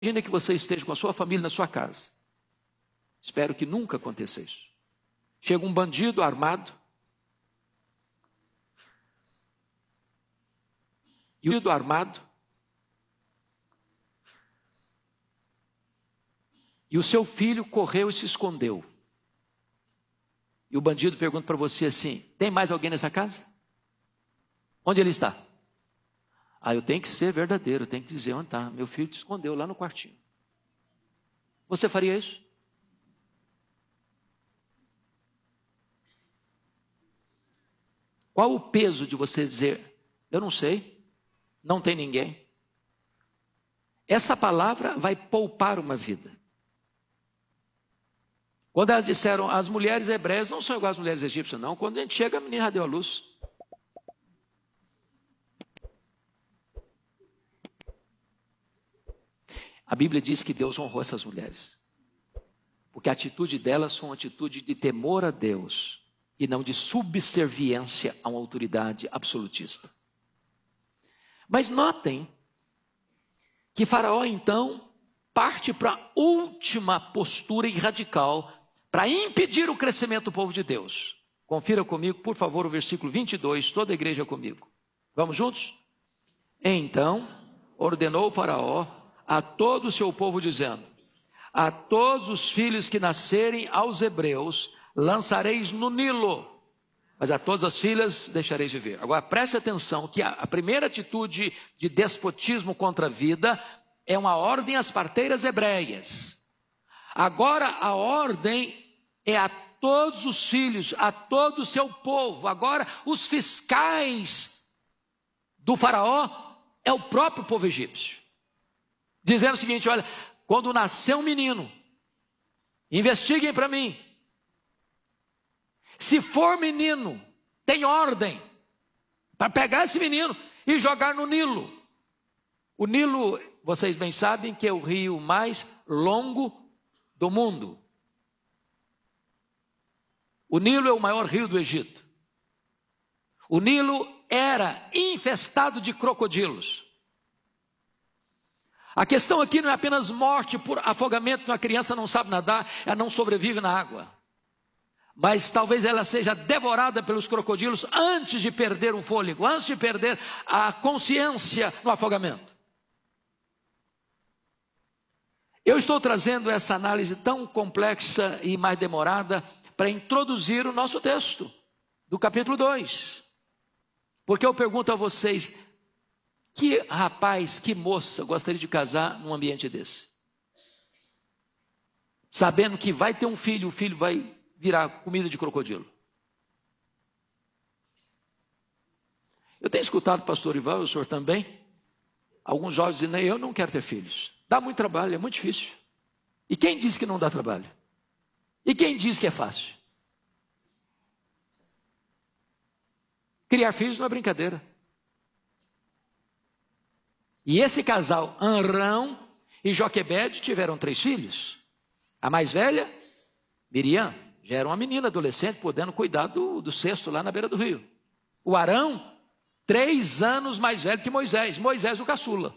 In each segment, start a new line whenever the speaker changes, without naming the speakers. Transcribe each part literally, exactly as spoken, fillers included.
Imagina que você esteja com a sua família na sua casa. Espero que nunca aconteça isso. Chega um bandido armado. E o bandido armado. E o seu filho correu e se escondeu. E o bandido pergunta para você assim: tem mais alguém nessa casa? Onde ele está? Ah, eu tenho que ser verdadeiro, eu tenho que dizer onde está. Meu filho se escondeu lá no quartinho. Você faria isso? Qual o peso de você dizer: eu não sei, não tem ninguém? Essa palavra vai poupar uma vida. Quando elas disseram, as mulheres hebreias não são iguais às mulheres egípcias, não. Quando a gente chega, a menina já deu a luz. A Bíblia diz que Deus honrou essas mulheres, porque a atitude delas foi uma atitude de temor a Deus e não de subserviência a uma autoridade absolutista. Mas notem que Faraó então parte para a última postura e radical para impedir o crescimento do povo de Deus. Confira comigo, por favor, o versículo vinte e dois, toda a igreja comigo. Vamos juntos? Então ordenou o Faraó a todo o seu povo, dizendo: a todos os filhos que nascerem aos hebreus lançareis no Nilo, mas a todas as filhas deixareis viver. Agora preste atenção que a, a primeira atitude de despotismo contra a vida é uma ordem às parteiras hebreias. Agora a ordem é a todos os filhos, a todo o seu povo. Agora os fiscais do Faraó é o próprio povo egípcio, dizendo o seguinte: olha, quando nascer um menino, investiguem para mim. Se for menino, tem ordem para pegar esse menino e jogar no Nilo. O Nilo, vocês bem sabem que é o rio mais longo do mundo. O Nilo é o maior rio do Egito. O Nilo era infestado de crocodilos. A questão aqui não é apenas morte por afogamento, uma criança não sabe nadar, ela não sobrevive na água. Mas talvez ela seja devorada pelos crocodilos antes de perder o fôlego, antes de perder a consciência no afogamento. Eu estou trazendo essa análise tão complexa e mais demorada para introduzir o nosso texto do capítulo dois. Porque eu pergunto a vocês: que rapaz, que moça gostaria de casar num ambiente desse? Sabendo que vai ter um filho, o filho vai virar comida de crocodilo. Eu tenho escutado o pastor Ival, o senhor também, alguns jovens dizendo: eu não quero ter filhos. Dá muito trabalho, é muito difícil. E quem disse que não dá trabalho? E quem diz que é fácil? Criar filhos não é brincadeira. E esse casal, Amrão e Joquebede, tiveram três filhos. A mais velha, Miriam, já era uma menina adolescente, podendo cuidar do, do cesto lá na beira do rio. O Arão, três anos mais velho que Moisés. Moisés o caçula.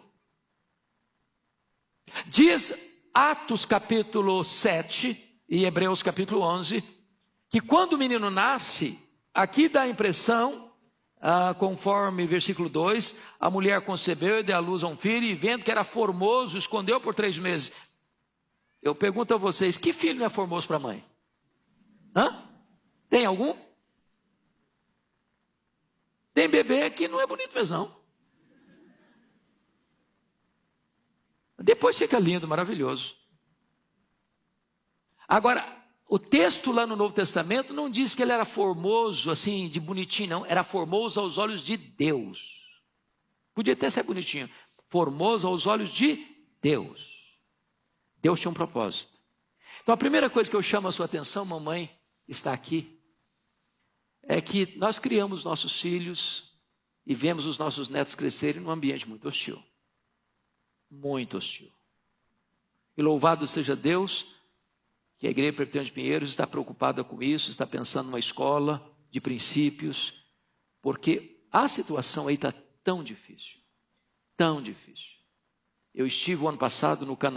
Diz Atos capítulo sete e Hebreus capítulo onze, que quando o menino nasce, aqui dá a impressão, ah, conforme versículo dois, a mulher concebeu e deu à luz a um filho, e vendo que era formoso, escondeu por três meses. Eu pergunto a vocês: que filho não é formoso para a mãe? Hã? Tem algum? Tem bebê que não é bonito mesmo, não. Depois fica lindo, maravilhoso. Agora, o texto lá no Novo Testamento não diz que ele era formoso, assim, de bonitinho, não. Era formoso aos olhos de Deus. Podia até ser bonitinho. Formoso aos olhos de Deus. Deus tinha um propósito. Então a primeira coisa que eu chamo a sua atenção, mamãe está aqui, é que nós criamos nossos filhos e vemos os nossos netos crescerem num ambiente muito hostil. Muito hostil. E louvado seja Deus que a Igreja Presbiteriana de Pinheiros está preocupada com isso, está pensando numa escola de princípios, porque a situação aí está tão difícil, tão difícil. Eu estive o ano passado no Canadá,